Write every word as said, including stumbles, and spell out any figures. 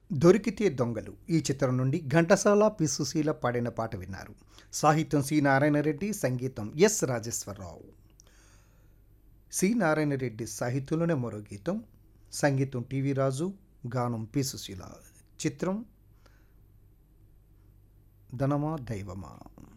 దొరికితే దొంగలు ఈ చిత్రం నుండి ఘంటసాల పి సుశీల పాడిన పాట విన్నారు. సాహిత్యం సి నారాయణరెడ్డి, సంగీతం ఎస్ రాజేశ్వరరావు. సి నారాయణరెడ్డి సాహిత్యంలోనే మరో గీతం, సంగీతం టివి రాజు, గానం పి సుశీల. చిత్రం ధనమా దైవమా.